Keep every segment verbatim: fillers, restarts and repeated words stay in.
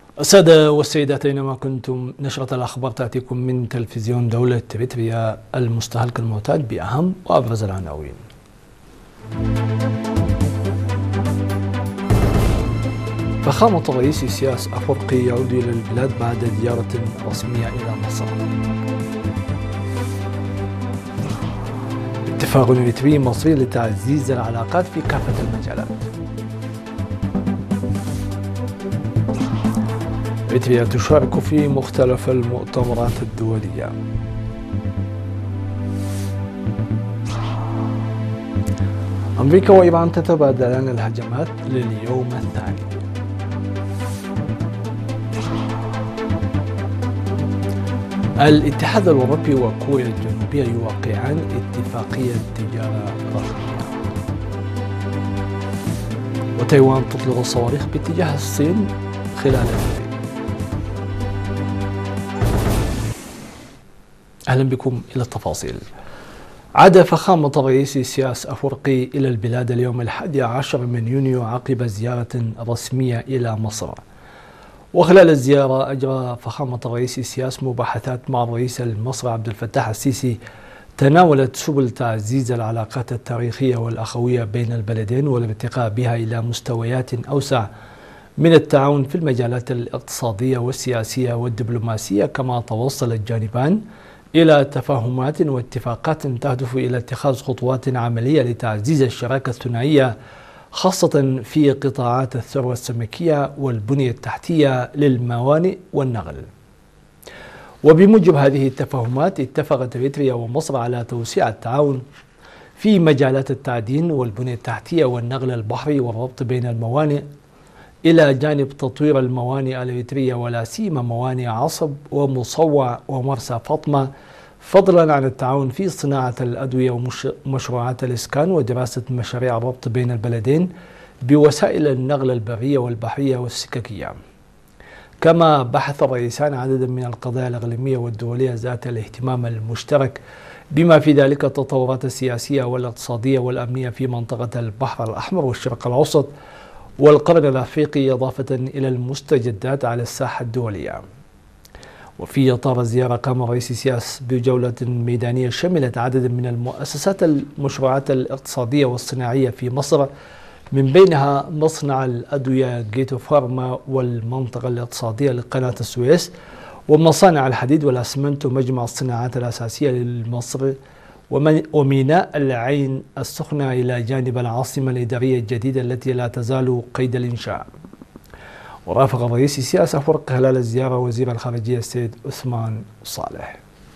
السادة والسيدات أينما كنتم، نشرة الأخبار تأتيكم من تلفزيون دولة إريتريا المستهلك المعتاد بأهم وأبرز العناوين. فخامة الرئيس إسياس أفورقي يعود إلى البلاد بعد زيارة رسمية إلى مصر. اتفاق إريتري مصري لتعزيز العلاقات في كافة المجالات. إريتريا تشارك في مختلف المؤتمرات الدولية. أمريكا وإيران تتبادلان الهجمات لليوم الثاني. الاتحاد الأوروبي وكوريا الجنوبية يوقعان اتفاقية تجارة رسمية. وتايوان تطلق الصواريخ باتجاه الصين خلال الليل. أهلا بكم إلى التفاصيل. عاد فخامة الرئيس إسياس أفورقي إلى البلاد اليوم الحادي عشر من يونيو عقب زيارة رسمية إلى مصر. وخلال الزيارة أجرى فخامة الرئيس إسياس مباحثات مع الرئيس المصري عبد الفتاح السيسي تناولت سبل تعزيز العلاقات التاريخية والأخوية بين البلدين والارتقاء بها إلى مستويات أوسع من التعاون في المجالات الاقتصادية والسياسية والدبلوماسية. كما توصل الجانبان إلى تفاهمات واتفاقات تهدف إلى اتخاذ خطوات عملية لتعزيز الشراكة الثنائية، خاصة في قطاعات الثروة السمكية والبنية التحتية للموانئ والنقل. وبموجب هذه التفاهمات اتفقت إريتريا ومصر على توسيع التعاون في مجالات التعدين والبنية التحتية والنقل البحري والربط بين الموانئ، إلى جانب تطوير الموانئ الإريترية ولا سيما موانئ عصب ومصوع ومرسى فاطمة، فضلا عن التعاون في صناعة الأدوية ومشروعات الإسكان ودراسة مشاريع الربط بين البلدين بوسائل النقل البرية والبحرية والسككية. كما بحث الرئيسان عددا من القضايا الإقليمية والدولية ذات الاهتمام المشترك، بما في ذلك التطورات السياسية والاقتصادية والأمنية في منطقة البحر الأحمر والشرق الأوسط والقرن الأفريقي، إضافة إلى المستجدات على الساحة الدولية. وفي إطار الزيارة قام الرئيس إسياس بجولة ميدانية شملت عددا من المؤسسات المشروعات الاقتصادية والصناعية في مصر، من بينها مصنع الأدوية جيتو فارما والمنطقة الاقتصادية لقناة السويس ومصانع الحديد والأسمنت ومجمع الصناعات الأساسية لمصر وميناء العين السخنة، إلى جانب العاصمة الإدارية الجديدة التي لا تزال قيد الإنشاء. ورافق الرئيس إسياس أفورقي خلال الزيارة وزير الخارجية السيد عثمان صالح.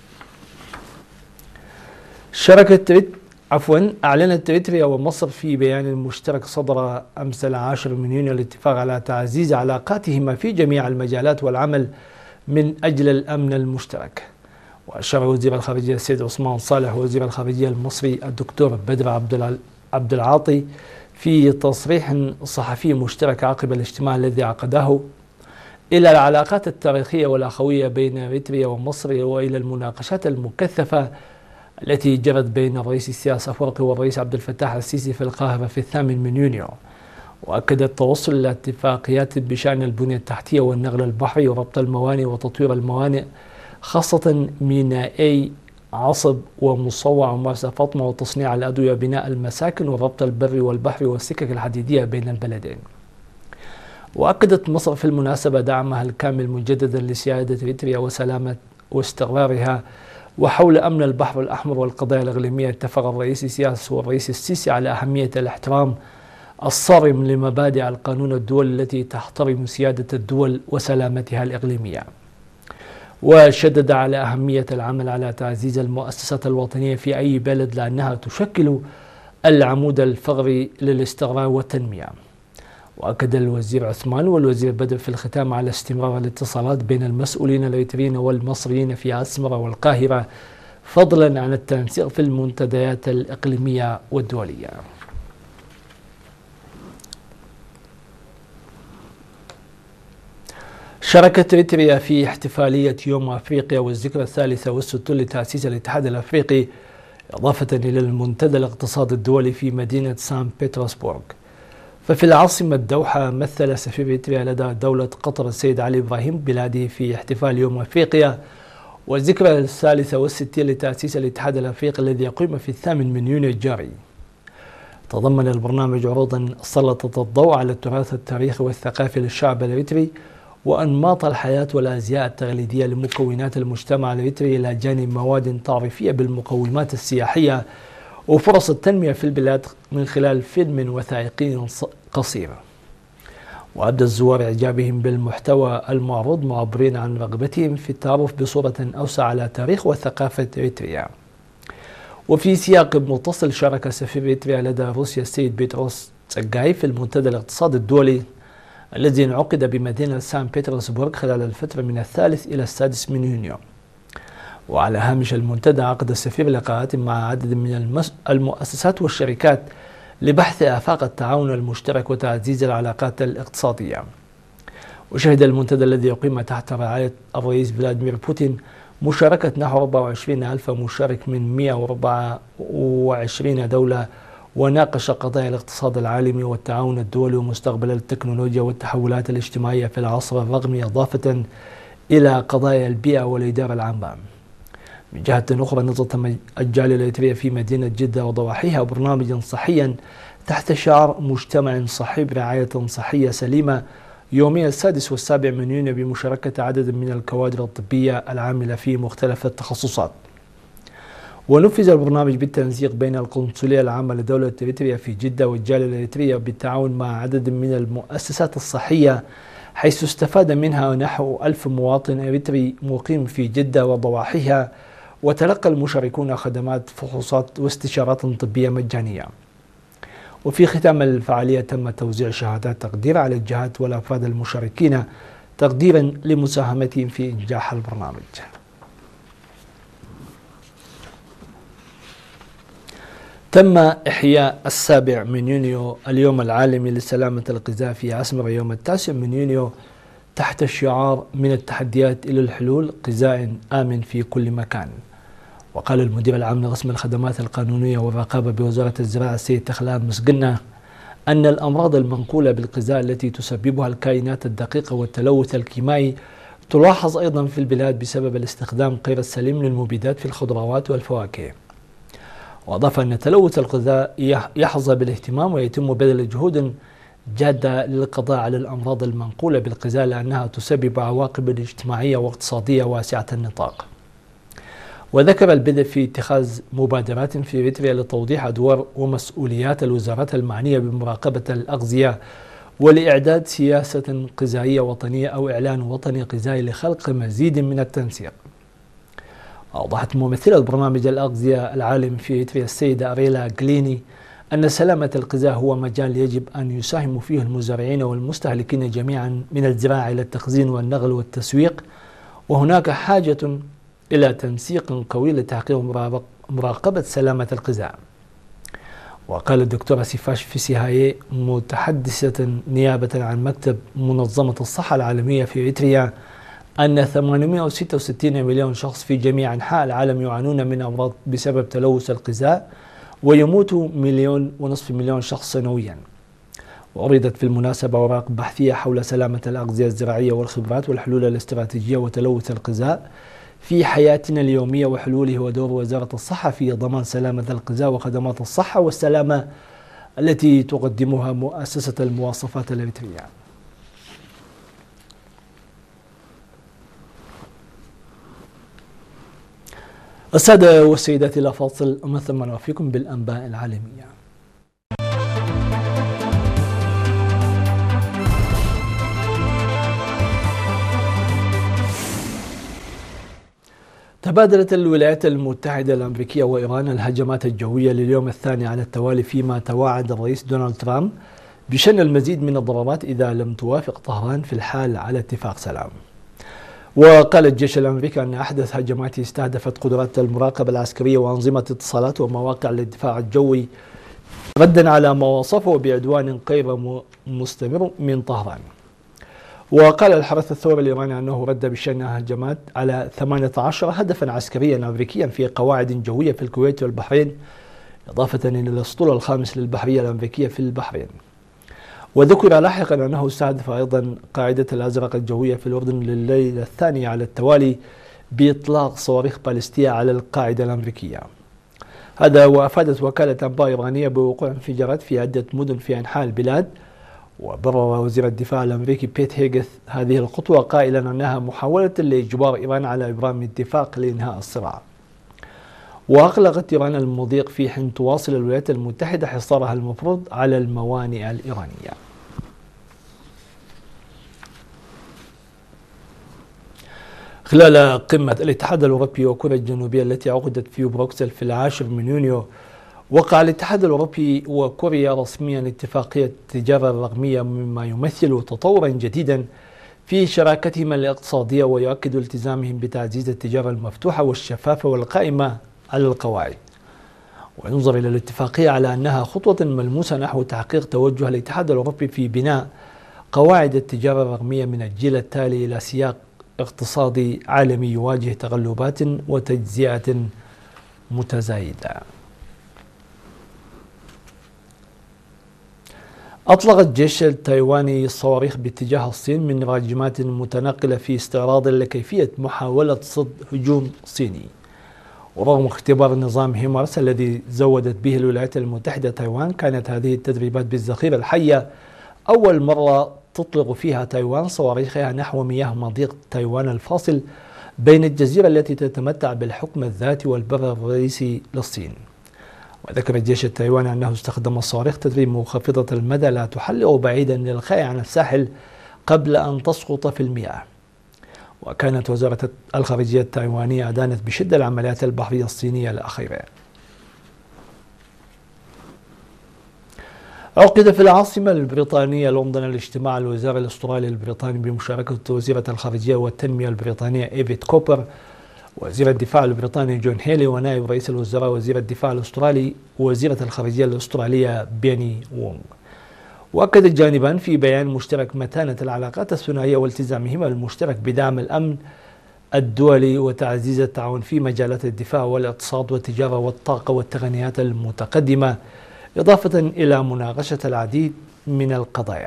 شركة عفوا أعلنت إريتريا ومصر في بيان مشترك صدر أمس العاشر من يونيو الاتفاق على تعزيز علاقاتهما في جميع المجالات والعمل من أجل الأمن المشترك. وأشار وزير الخارجية السيد عثمان صالح ووزير الخارجية المصري الدكتور بدر عبد العاطي في تصريح صحفي مشترك عقب الاجتماع الذي عقده إلى العلاقات التاريخية والأخوية بين إريتريا ومصر، وإلى المناقشات المكثفة التي جرت بين الرئيس إسياس أفورقي والرئيس عبد الفتاح السيسي في القاهرة في الثامن من يونيو. وأكد التوصل إلى اتفاقيات بشأن البنية التحتية والنقل البحري وربط الموانئ وتطوير الموانئ، خاصة مينائي عصب ومصوع ومرسى فاطمة وتصنيع الأدوية وبناء المساكن والربط البري والبحري والسكك الحديدية بين البلدين. وأكدت مصر في المناسبة دعمها الكامل مجددا لسيادة إريتريا وسلامة واستقرارها. وحول أمن البحر الأحمر والقضايا الإقليمية اتفق الرئيس إسياس والرئيس السيسي على أهمية الاحترام الصارم لمبادئ القانون الدولي التي تحترم سيادة الدول وسلامتها الإقليمية. وشدد على أهمية العمل على تعزيز المؤسسات الوطنية في أي بلد، لأنها تشكل العمود الفقري للاستقرار والتنمية. وأكد الوزير عثمان والوزير بدر في الختام على استمرار الاتصالات بين المسؤولين الإريتريين والمصريين في أسمرة والقاهرة، فضلا عن التنسيق في المنتديات الإقليمية والدولية. شاركت إريتريا في احتفالية يوم أفريقيا والذكرى الثالثة والستون لتأسيس الاتحاد الأفريقي، إضافة إلى المنتدى الاقتصادي الدولي في مدينة سان بطرسبورغ. ففي العاصمة الدوحة مثل سفير إريتريا لدى دولة قطر السيد علي إبراهيم بلاده في احتفال يوم أفريقيا والذكرى الثالثة والستين لتأسيس الاتحاد الأفريقي الذي يقيم في الثامن من يونيو الجاري. تضمن البرنامج عروضا سلطت الضوء على التراث التاريخي والثقافي للشعب الإريتري وأنماط الحياة والأزياء التقليدية لمكونات المجتمع الإريتري إلى جانب مواد تعريفية بالمقومات السياحية وفرص التنمية في البلاد من خلال فيلم وثائقي قصير. وأبدى الزوار إعجابهم بالمحتوى المعروض معبرين عن رغبتهم في التعرف بصورة أوسع على تاريخ وثقافة إريتريا. وفي سياق متصل شارك سفير إريتريا لدى روسيا السيد بيتروس تسقاي في المنتدى الاقتصادي الدولي الذي انعقد بمدينة سان بطرسبرغ خلال الفترة من الثالث إلى السادس من يونيو. وعلى هامش المنتدى عقد السفير لقاءات مع عدد من المؤسسات والشركات لبحث آفاق التعاون المشترك وتعزيز العلاقات الاقتصادية. وشهد المنتدى الذي يقيم تحت رعاية الرئيس فلاديمير بوتين مشاركة نحو أربعة وعشرين ألف مشارك من مئة وأربعة وعشرين دولة، وناقش قضايا الاقتصاد العالمي والتعاون الدولي ومستقبل التكنولوجيا والتحولات الاجتماعية في العصر الرقمي، إضافة إلى قضايا البيئة والإدارة العامة. من جهة أخرى نظم الجالية الإريترية في مدينة جدة وضواحيها برنامجا صحيا تحت شعار مجتمع صحي برعاية صحية سليمة يومي السادس والسابع من يونيو بمشاركة عدد من الكوادر الطبية العاملة في مختلف التخصصات. ونفذ البرنامج بالتنسيق بين القنصلية العامة لدولة إريتريا في جدة والجالية الإريترية بالتعاون مع عدد من المؤسسات الصحية، حيث استفاد منها نحو ألف مواطن إريتري مقيم في جدة وضواحيها، وتلقى المشاركون خدمات فحوصات واستشارات طبية مجانية. وفي ختام الفعالية تم توزيع شهادات تقدير على الجهات والأفراد المشاركين تقديرا لمساهمتهم في إنجاح البرنامج. تم إحياء السابع من يونيو اليوم العالمي لسلامة الغذاء في أسمر يوم التاسع من يونيو تحت شعار من التحديات إلى الحلول، غذاء آمن في كل مكان. وقال المدير العام لقسم الخدمات القانونية والرقابة بوزارة الزراعة السيد تخلان مسقنة أن الأمراض المنقولة بالغذاء التي تسببها الكائنات الدقيقة والتلوث الكيميائي تلاحظ أيضا في البلاد بسبب الاستخدام غير السليم للمبيدات في الخضروات والفواكه. وأضاف أن تلوث الغذاء يحظى بالاهتمام ويتم بذل جهود جادة للقضاء على الأمراض المنقولة بالغذاء لأنها تسبب عواقب اجتماعية واقتصادية واسعة النطاق. وذكر البدء في اتخاذ مبادرات في إريتريا لتوضيح أدوار ومسؤوليات الوزارات المعنية بمراقبة الأغذية ولإعداد سياسة غذائية وطنية أو إعلان وطني غذائي لخلق مزيد من التنسيق. أوضحت ممثلة برنامج الأغذية العالمي في إريتريا السيدة أريلا جليني أن سلامة الغذاء هو مجال يجب أن يساهم فيه المزارعين والمستهلكين جميعا من الزراعة إلى التخزين والنقل والتسويق، وهناك حاجة إلى تنسيق قوي لتحقيق مراقبة سلامة الغذاء. وقال الدكتورة سيفاش فيسيهاي متحدثة نيابة عن مكتب منظمة الصحة العالمية في إريتريا أن ثمانمئة وستة وستين مليون شخص في جميع أنحاء العالم يعانون من أمراض بسبب تلوث الغذاء، ويموت مليون ونصف مليون شخص سنويا. وعرضت في المناسبة أوراق بحثية حول سلامة الأغذية الزراعية والخبرات والحلول الاستراتيجية وتلوث الغذاء في حياتنا اليومية وحلوله ودور وزارة الصحة في ضمان سلامة الغذاء وخدمات الصحة والسلامة التي تقدمها مؤسسة المواصفات الإريترية. السادة والسيدات إلى فاصل ومن ثم نوافيكم بالأنباء العالمية. تبادلت الولايات المتحدة الأمريكية وإيران الهجمات الجوية لليوم الثاني على التوالي، فيما توعد الرئيس دونالد ترامب بشن المزيد من الضربات إذا لم توافق طهران في الحال على اتفاق سلام. وقال الجيش الأمريكي أن أحدث هجماته استهدفت قدرات المراقبة العسكرية وأنظمة اتصالات ومواقع الدفاع الجوي ردا على ما وصفه بعدوان غير مستمر من طهران. وقال الحرس الثوري الإيراني أنه رد بشن هجمات على ثمانية عشر هدفا عسكريا أمريكيا في قواعد جوية في الكويت والبحرين، إضافة إلى الأسطول الخامس للبحرية الأمريكية في البحرين. وذكر لاحقا أنه استهدف أيضا قاعدة الأزرق الجوية في الأردن لليلة الثانية على التوالي بإطلاق صواريخ باليستية على القاعدة الأمريكية. هذا وأفادت وكالة أنباء إيرانية بوقوع انفجارات في عدة مدن في أنحاء البلاد. وبرر وزير الدفاع الأمريكي بيت هيغث هذه الخطوة قائلا أنها محاولة لإجبار إيران على إبرام اتفاق لإنهاء الصراع. وأغلقت إيران المضيق في حين تواصل الولايات المتحدة حصارها المفروض على الموانئ الإيرانية. خلال قمة الاتحاد الأوروبي وكوريا الجنوبية التي عقدت في بروكسل في العاشر من يونيو، وقع الاتحاد الأوروبي وكوريا رسميا اتفاقية التجارة الرقمية، مما يمثل تطورا جديدا في شراكتهما الاقتصادية ويؤكد التزامهم بتعزيز التجارة المفتوحة والشفافة والقائمة على القواعد. وينظر إلى الاتفاقية على أنها خطوة ملموسة نحو تحقيق توجه الاتحاد الأوروبي في بناء قواعد التجارة الرقمية من الجيل التالي إلى سياق اقتصادي عالمي يواجه تقلبات وتجزئة متزايدة. أطلق الجيش التايواني صواريخ باتجاه الصين من راجمات متنقلة في استعراض لكيفية محاولة صد هجوم صيني. ورغم اختبار نظام هيمارس الذي زودت به الولايات المتحدة تايوان، كانت هذه التدريبات بالذخيرة الحية أول مرة تطلق فيها تايوان صواريخها نحو مياه مضيق تايوان الفاصل بين الجزيرة التي تتمتع بالحكم الذاتي والبر الرئيسي للصين. وذكر الجيش التايواني أنه استخدم صواريخ تدريب منخفضة المدى لا تحلق بعيدا للخاء عن الساحل قبل أن تسقط في المياه. وكانت وزارة الخارجية التايوانية أدانت بشدة العمليات البحرية الصينية الأخيرة. عقد في العاصمة البريطانية لندن الاجتماع الوزاري الأسترالي البريطاني بمشاركة وزيرة الخارجية والتنمية البريطانية إيفيت كوبر، وزير الدفاع البريطاني جون هيلي، ونائب رئيس الوزراء وزير الدفاع الأسترالي ووزيرة الخارجية الأسترالية بيني وونغ. وأكد الجانبان في بيان مشترك متانة العلاقات الثنائية والتزامهما المشترك بدعم الأمن الدولي وتعزيز التعاون في مجالات الدفاع والاقتصاد والتجارة والطاقة والتقنيات المتقدمة، إضافة إلى مناقشة العديد من القضايا.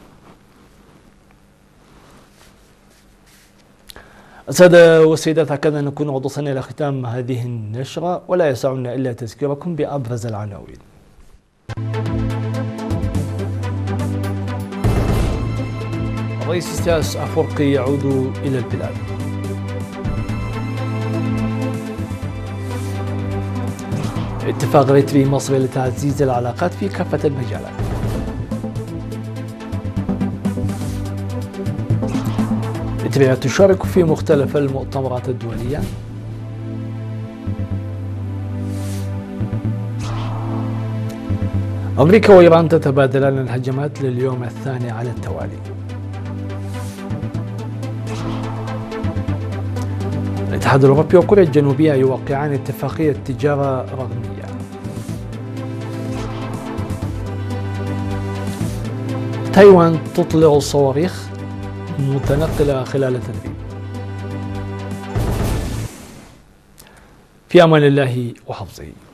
السادة والسيدات، هكذا نكون قد وصلنا إلى ختام هذه النشرة، ولا يسعنا إلا تذكيركم بأبرز العناوين. الرئيس إسياس أفورقي يعود إلى البلاد. اتفاق ريتري مصري لتعزيز العلاقات في كافة المجالات. إثيوبيا تشارك في مختلف المؤتمرات الدولية. أمريكا وإيران تتبادلان الهجمات لليوم الثاني على التوالي. الاتحاد الأوروبي وكوريا الجنوبية يوقعان اتفاقية تجارة رقمية. تايوان تطلق صواريخ متنقلة خلال تدريب. في أمان الله وحفظه.